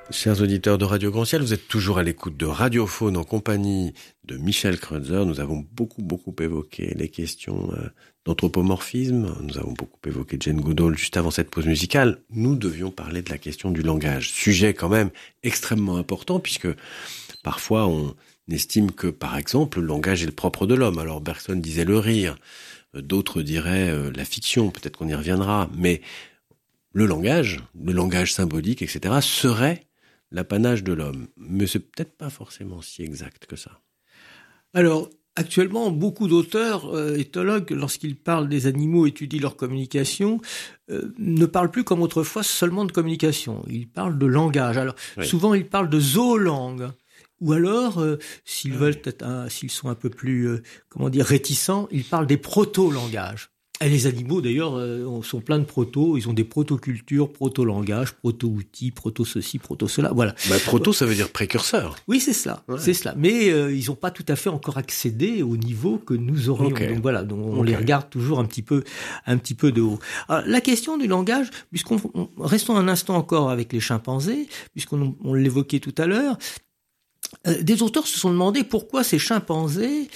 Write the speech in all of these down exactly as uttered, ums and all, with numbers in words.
Chers auditeurs de Radio Grand Ciel, vous êtes toujours à l'écoute de Radiophone en compagnie de Michel Kreutzer. Nous avons beaucoup, beaucoup évoqué les questions d'anthropomorphisme. Nous avons beaucoup évoqué Jane Goodall juste avant cette pause musicale. Nous devions parler de la question du langage. Sujet quand même extrêmement important puisque parfois on estime que, par exemple, le langage est le propre de l'homme. Alors Bergson disait le rire, d'autres diraient euh, la fiction, peut-être qu'on y reviendra, mais le langage, le langage symbolique, et cetera, serait l'apanage de l'homme. Mais c'est peut-être pas forcément si exact que ça. Alors, actuellement, beaucoup d'auteurs, euh, éthologues, lorsqu'ils parlent des animaux, étudient leur communication, euh, ne parlent plus comme autrefois seulement de communication. Ils parlent de langage. Alors, oui. Souvent, ils parlent de zoolangue. Ou alors, euh, s'ils oui. veulent être un, s'ils sont un peu plus, euh, comment dire, réticents, ils parlent des proto-langages. Et les animaux, d'ailleurs, euh, sont pleins de proto. Ils ont des proto-cultures, proto-langages, proto-outils, proto-ceci, proto-cela. Voilà. Bah, proto, ça veut dire précurseur. Oui, c'est cela. Ouais. C'est cela. Mais euh, ils n'ont pas tout à fait encore accédé au niveau que nous aurions. Okay. Donc voilà. Donc on okay. les regarde toujours un petit peu, un petit peu de haut. Alors, la question du langage, puisqu'on on, restons un instant encore avec les chimpanzés, puisqu'on on l'évoquait tout à l'heure. Euh, des auteurs se sont demandé pourquoi ces chimpanzés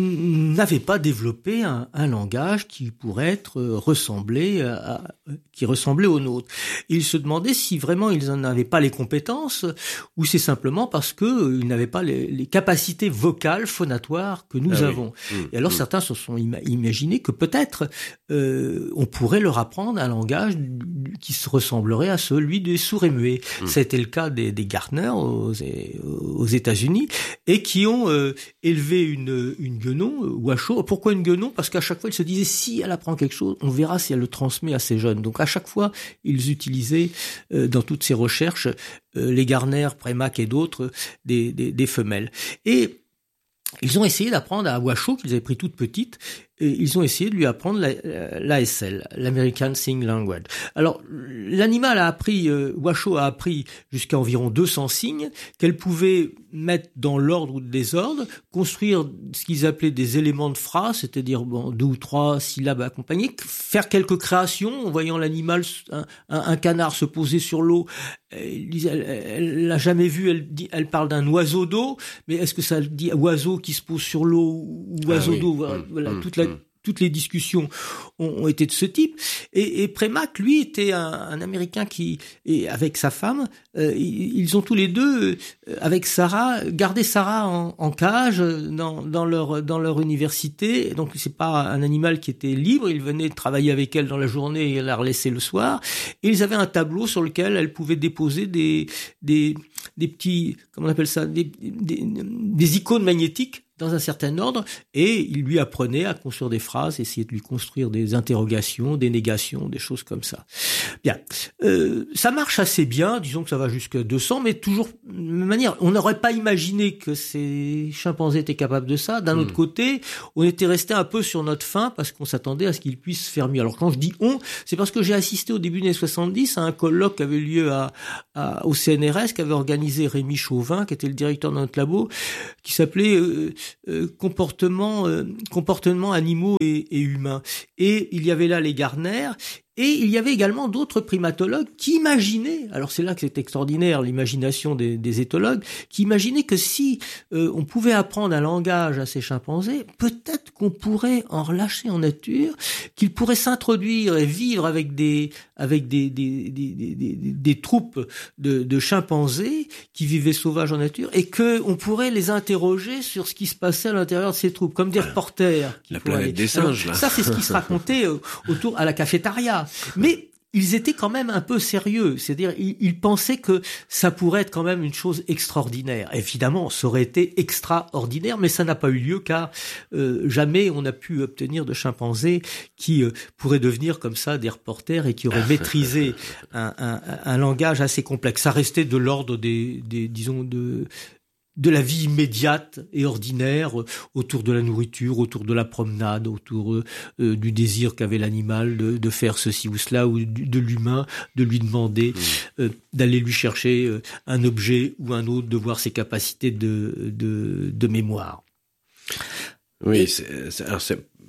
n- n'avaient pas développé un, un langage qui pourrait être euh, ressemblé à, à, qui ressemblait au nôtre. Et ils se demandaient si vraiment ils n'en avaient pas les compétences ou c'est simplement parce que euh, ils n'avaient pas les, les capacités vocales phonatoires que nous ah avons. Oui. Mmh, et alors mmh. certains se sont ima- imaginés que peut-être euh, on pourrait leur apprendre un langage qui se ressemblerait à celui des sourds et muets. Mmh. C'était le cas des, des Gärtner aux, aux États-Unis et qui ont euh, élevé une une guenon, euh, Washoe. Pourquoi une guenon ? Parce qu'à chaque fois ils se disaient si elle apprend quelque chose, on verra si elle le transmet à ses jeunes. Donc à chaque fois ils utilisaient euh, dans toutes ces recherches euh, les Gärtner, Premack et d'autres des, des des femelles. Et ils ont essayé d'apprendre à Washoe, qu'ils avaient pris toute petite, et ils ont essayé de lui apprendre l'A S L, l'American Sign Language. Alors, l'animal a appris, euh, Washoe a appris jusqu'à environ deux cents signes qu'elle pouvait mettre dans l'ordre ou le désordre, construire ce qu'ils appelaient des éléments de phrase, c'est-à-dire bon, deux ou trois syllabes accompagnées, faire quelques créations en voyant l'animal, un, un, un canard se poser sur l'eau. Elle, elle, elle l'a jamais vu, elle, dit, elle parle d'un oiseau d'eau, mais est-ce que ça dit oiseau qui se pose sur l'eau ou oiseau ah, d'eau, oui. Voilà, voilà mmh, toute la, mmh. Toutes les discussions ont, ont été de ce type. Et, et Premack, lui, était un, un Américain qui, et avec sa femme, euh, ils, ils ont tous les deux, euh, avec Sarah, gardé Sarah en, en cage dans, dans leur dans leur université. Donc c'est pas un animal qui était libre. Ils venaient travailler avec elle dans la journée et la relaissaient le soir. Et ils avaient un tableau sur lequel elle pouvait déposer des des des petits, comment on appelle ça, des des, des icônes magnétiques dans un certain ordre, et il lui apprenait à construire des phrases, essayer de lui construire des interrogations, des négations, des choses comme ça. Bien, euh, ça marche assez bien, disons que ça va jusqu'à deux cents, mais toujours de manière, on n'aurait pas imaginé que ces chimpanzés étaient capables de ça. D'un mmh. autre côté, on était resté un peu sur notre faim parce qu'on s'attendait à ce qu'ils puissent faire mieux. Alors quand je dis on, c'est parce que j'ai assisté au début des années soixante-dix à un colloque qui avait lieu à, à, au C N R S, qu'avait organisé Rémi Chauvin, qui était le directeur de notre labo, qui s'appelait euh, Euh, comportement, euh, comportement animaux et, et humains. Et il y avait là les Gärtner, et il y avait également d'autres primatologues qui imaginaient, alors c'est là que c'est extraordinaire l'imagination des, des éthologues, qui imaginaient que si euh, on pouvait apprendre un langage à ces chimpanzés, peut-être qu'on pourrait en relâcher en nature, qu'ils pourraient s'introduire et vivre avec des avec des des des des, des, des troupes de, de chimpanzés qui vivaient sauvages en nature, et que on pourrait les interroger sur ce qui se passait à l'intérieur de ces troupes, comme des reporters. La planète aller. des singes, alors, là. Ça, c'est ce qui se racontait euh, autour à la cafétéria. Mais ils étaient quand même un peu sérieux, c'est-à-dire ils, ils pensaient que ça pourrait être quand même une chose extraordinaire. Évidemment, ça aurait été extraordinaire, mais ça n'a pas eu lieu car euh, jamais on a pu obtenir de chimpanzés qui euh, pourraient devenir comme ça des reporters et qui auraient maîtrisé un, un, un langage assez complexe. Ça restait de l'ordre des, des disons de de la vie immédiate et ordinaire, euh, autour de la nourriture, autour de la promenade, autour euh, euh, du désir qu'avait l'animal de, de faire ceci ou cela, ou du, de l'humain, de lui demander, mmh. euh, d'aller lui chercher euh, un objet ou un autre, de voir ses capacités de, de, de mémoire. Oui, c'est, c'est, alors c'est,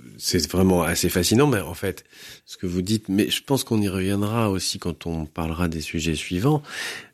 c'est vraiment assez fascinant, mais en fait, ce que vous dites, mais je pense qu'on y reviendra aussi quand on parlera des sujets suivants.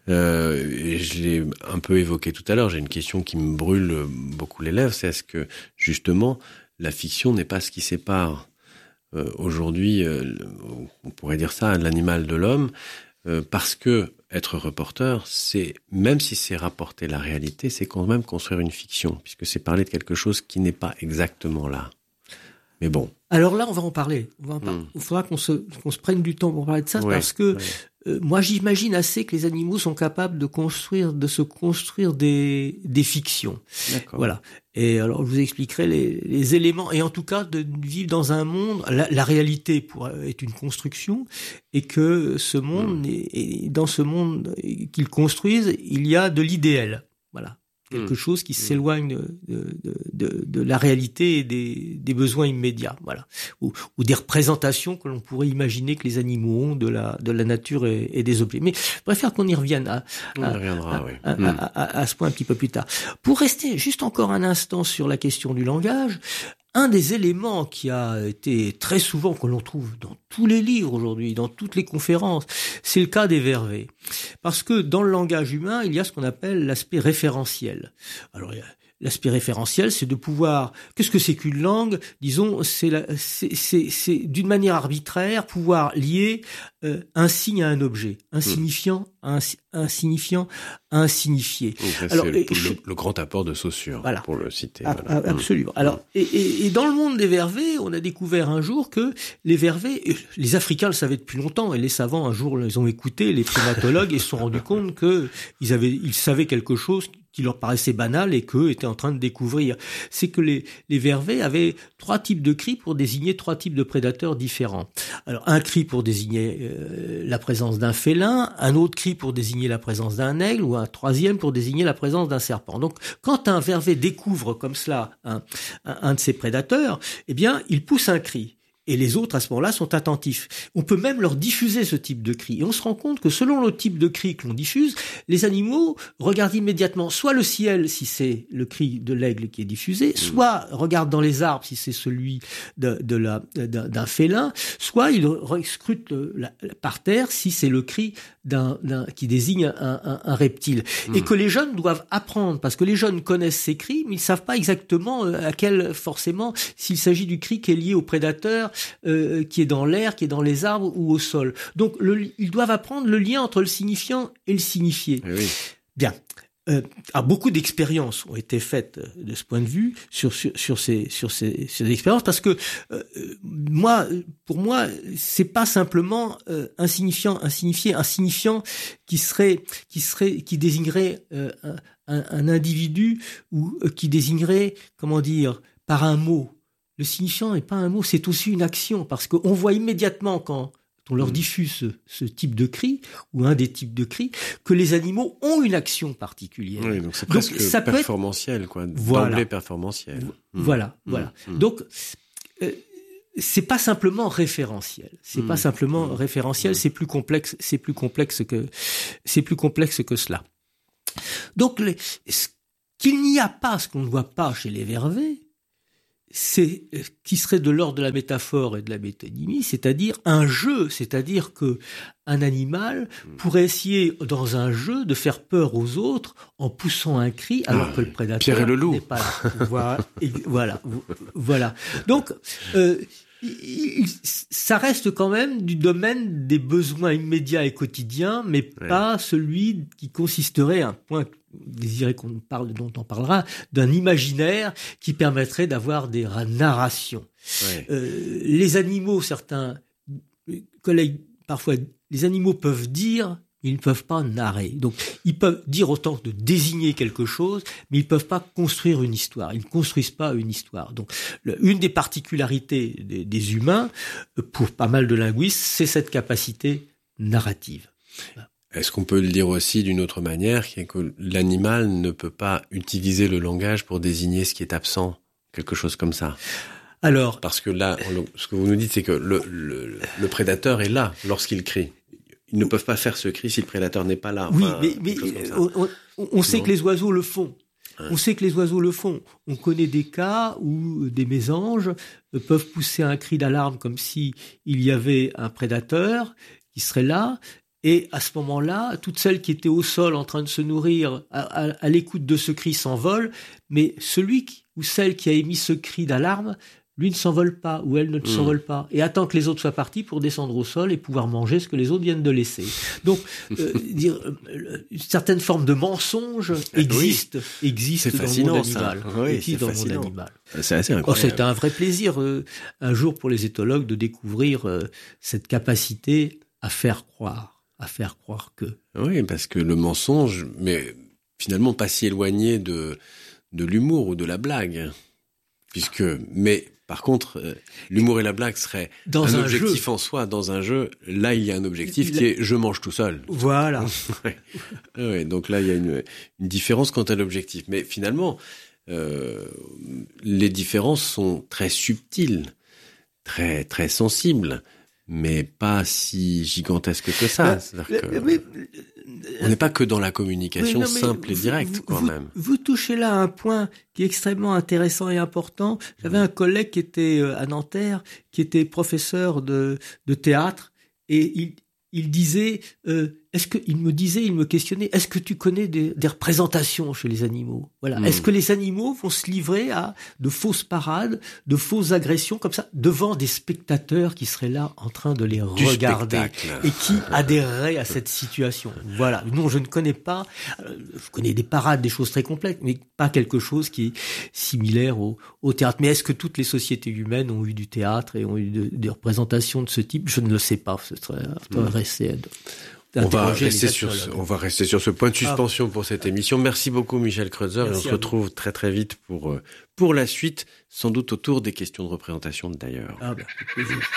Euh, et je l'ai un peu évoqué tout à l'heure, j'ai une question qui me brûle beaucoup les lèvres, c'est est-ce que, justement, la fiction n'est pas ce qui sépare euh, aujourd'hui, euh, on pourrait dire ça, l'animal de l'homme, euh, parce que être reporter, c'est, même si c'est rapporter la réalité, c'est quand même construire une fiction, puisque c'est parler de quelque chose qui n'est pas exactement là. Mais bon. Alors là, on va en parler. On va en parler. Mm. Il faudra qu'on se, qu'on se prenne du temps pour parler de ça, ouais, parce que ouais. euh, moi, j'imagine assez que les animaux sont capables de construire, de se construire des, des fictions. D'accord. Voilà. Et alors, je vous expliquerai les, les éléments, et en tout cas, de vivre dans un monde, la, la réalité pour, est une construction, et que ce monde, mm. et, et dans ce monde qu'ils construisent, il y a de l'idéal. Voilà. Quelque mmh. chose qui mmh. s'éloigne de, de, de, de la réalité et des, des besoins immédiats, voilà, ou, ou des représentations que l'on pourrait imaginer que les animaux ont de la, de la nature et, et des objets. Mais je préfère qu'on y revienne à, On à, y reviendra, à, oui. à, mmh. à, à, à ce point un petit peu plus tard. Pour rester juste encore un instant sur la question du langage, un des éléments qui a été très souvent, que l'on trouve dans tous les livres aujourd'hui, dans toutes les conférences, c'est le cas des vervets. Parce que dans le langage humain, il y a ce qu'on appelle l'aspect référentiel. Alors, il y a l'aspect référentiel, c'est de pouvoir... Qu'est-ce que c'est qu'une langue ? Disons, c'est, la, c'est, c'est, c'est d'une manière arbitraire pouvoir lier euh, un signe à un objet, un signifiant à un, un signifiant à un signifié. Donc ça, Alors, c'est le, je, le, le grand apport de Saussure, voilà, pour le citer. A, voilà. Absolument. Mmh. Alors, et, et, et dans le monde des vervets, on a découvert un jour que les vervets, les Africains le savaient depuis longtemps, et les savants un jour les ont écoutés, les primatologues, et se sont rendus compte que ils avaient, ils savaient quelque chose qui leur paraissait banal et qu'eux étaient en train de découvrir. C'est que les, les vervets avaient trois types de cris pour désigner trois types de prédateurs différents. Alors, un cri pour désigner euh, la présence d'un félin, un autre cri pour désigner la présence d'un aigle, ou un troisième pour désigner la présence d'un serpent. Donc, quand un vervet découvre comme cela un, un, un de ses prédateurs, eh bien, il pousse un cri. Et les autres, à ce moment-là, sont attentifs. On peut même leur diffuser ce type de cri. Et on se rend compte que selon le type de cri que l'on diffuse, les animaux regardent immédiatement soit le ciel, si c'est le cri de l'aigle qui est diffusé, soit regardent dans les arbres, si c'est celui de, de la, d'un, d'un félin, soit ils scrutent la, par terre, si c'est le cri d'un, d'un, qui désigne un, un, un reptile. Mmh. Et que les jeunes doivent apprendre, parce que les jeunes connaissent ces cris, mais ils ne savent pas exactement à quel, forcément, s'il s'agit du cri qui est lié au prédateur, Euh, qui est dans l'air, qui est dans les arbres ou au sol. Donc, le, ils doivent apprendre le lien entre le signifiant et le signifié. Eh oui. Bien. Euh, ah, beaucoup d'expériences ont été faites de ce point de vue sur sur, sur ces sur ces, ces expériences, parce que euh, moi, pour moi, c'est pas simplement euh, un signifiant, un signifié, un signifiant qui serait qui serait qui désignerait euh, un, un, un individu ou euh, qui désignerait, comment dire, par un mot. Le signifiant n'est pas un mot, c'est aussi une action, parce qu'on voit immédiatement quand on leur diffuse ce, ce type de cri, ou un des types de cris, que les animaux ont une action particulière. Oui, donc c'est presque donc, ça performantiel, être... quoi, voilà. d'emblée performantiel. Voilà, mmh. voilà. Mmh. Donc, euh, c'est pas simplement référentiel. C'est mmh. pas simplement mmh. référentiel, mmh. c'est plus complexe, c'est plus complexe que, c'est plus complexe que cela. Donc, les, ce qu'il n'y a pas, ce qu'on ne voit pas chez les vervets, c'est qui serait de l'ordre de la métaphore et de la métonymie, c'est-à-dire un jeu, c'est-à-dire que un animal pourrait essayer dans un jeu de faire peur aux autres en poussant un cri alors ah, que le prédateur Pierre et le loup. n'est pas là. Voilà, et voilà, voilà. Donc euh, il, ça reste quand même du domaine des besoins immédiats et quotidiens, mais ouais. pas celui qui consisterait à un point désiré qu'on parle, dont on parlera, d'un imaginaire qui permettrait d'avoir des narrations. Ouais. Euh, les animaux, certains collègues, parfois, les animaux peuvent dire, ils ne peuvent pas narrer. Donc, ils peuvent dire autant de désigner quelque chose, mais ils ne peuvent pas construire une histoire. Ils ne construisent pas une histoire. Donc, le, une des particularités des, des humains, pour pas mal de linguistes, c'est cette capacité narrative. Voilà. Est-ce qu'on peut le dire aussi d'une autre manière, qui est que l'animal ne peut pas utiliser le langage pour désigner ce qui est absent, quelque chose comme ça? Alors, parce que là, ce que vous nous dites, c'est que le, le, le prédateur est là lorsqu'il crie. Ils ne peuvent pas faire ce cri si le prédateur n'est pas là. Enfin, oui, mais, mais on, on, on, on sait que les oiseaux le font. On sait que les oiseaux le font. On connaît des cas où des mésanges peuvent pousser un cri d'alarme comme si il y avait un prédateur qui serait là. Et à ce moment-là, toutes celles qui étaient au sol en train de se nourrir à, à, à l'écoute de ce cri s'envolent. Mais celui qui, ou celle qui a émis ce cri d'alarme, lui ne s'envole pas, ou elle ne mmh. s'envole pas, et attend que les autres soient partis pour descendre au sol et pouvoir manger ce que les autres viennent de laisser. Donc, euh, dire, euh, une certaine forme de mensonge existe, oui. existe dans le monde animal. Oui, existe dans le monde animal. C'est assez incroyable. Oh, c'était un vrai plaisir, euh, un jour pour les éthologues, de découvrir euh, cette capacité à faire croire, à faire croire que. Oui, parce que le mensonge, mais finalement pas si éloigné de, de l'humour ou de la blague. Puisque, mais par contre, euh, l'humour et la blague seraient dans un, un objectif jeu. En soi. Dans un jeu, là, il y a un objectif qui est « je mange tout seul ». Voilà. ouais. Ouais, donc là, il y a une, une différence quant à l'objectif. Mais finalement, euh, les différences sont très subtiles, très très sensibles, mais pas si gigantesques que ça. Bah, C'est-à-dire que... mais, on n'est pas que dans la communication non, simple et directe, vous, quand vous, même. Vous touchez là un point qui est extrêmement intéressant et important. J'avais un collègue qui était à Nanterre, qui était professeur de, de théâtre, et il, il disait, euh, est-ce que, il me disait, il me questionnait, est-ce que tu connais des, des représentations chez les animaux? Voilà. Mmh. Est-ce que les animaux vont se livrer à de fausses parades, de fausses agressions comme ça, devant des spectateurs qui seraient là en train de les du regarder spectacle. Et qui adhéreraient à cette situation? Voilà. Non, je ne connais pas, euh, je connais des parades, des choses très complexes, mais pas quelque chose qui est similaire au, au théâtre. Mais est-ce que toutes les sociétés humaines ont eu du théâtre et ont eu de, des représentations de ce type? Je ne le sais pas. Ce serait intéressant. Mmh. On va, rester sur ce, on va rester sur ce point de suspension ah. pour cette émission. Merci beaucoup Michel Kreutzer. Et on se retrouve vous. très très vite pour, pour la suite, sans doute autour des questions de représentation d'ailleurs. Ah, bah, avec plaisir.